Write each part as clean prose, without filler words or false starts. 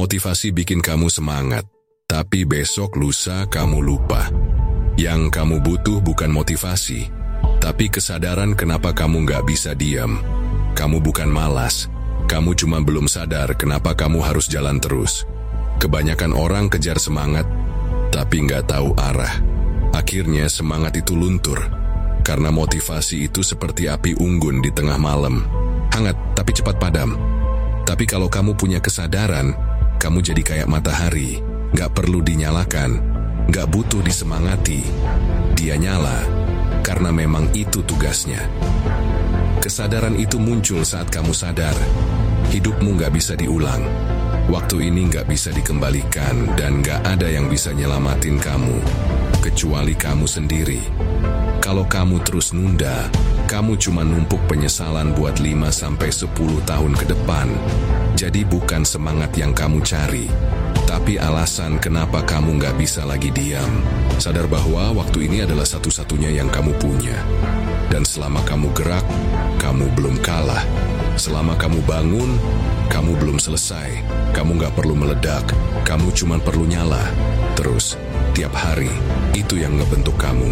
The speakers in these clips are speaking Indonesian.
Motivasi bikin kamu semangat, tapi besok lusa kamu lupa. Yang kamu butuh bukan motivasi, tapi kesadaran kenapa kamu nggak bisa diam. Kamu bukan malas, kamu cuma belum sadar kenapa kamu harus jalan terus. Kebanyakan orang kejar semangat, tapi nggak tahu arah. Akhirnya semangat itu luntur, karena motivasi itu seperti api unggun di tengah malam. Hangat, tapi cepat padam. Tapi kalau kamu punya kesadaran, kamu jadi kayak matahari, nggak perlu dinyalakan, nggak butuh disemangati. Dia nyala, karena memang itu tugasnya. Kesadaran itu muncul saat kamu sadar, hidupmu nggak bisa diulang. Waktu ini nggak bisa dikembalikan dan nggak ada yang bisa nyelamatin kamu, kecuali kamu sendiri. Kalau kamu terus nunda, kamu cuma numpuk penyesalan buat 5-10 tahun ke depan. Jadi bukan semangat yang kamu cari, tapi alasan kenapa kamu nggak bisa lagi diam. Sadar bahwa waktu ini adalah satu-satunya yang kamu punya. Dan selama kamu gerak, kamu belum kalah. Selama kamu bangun, kamu belum selesai. Kamu nggak perlu meledak, kamu cuma perlu nyala. Terus, tiap hari, itu yang ngebentuk kamu.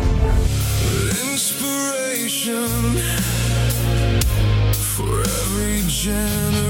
Inspiration for every generation.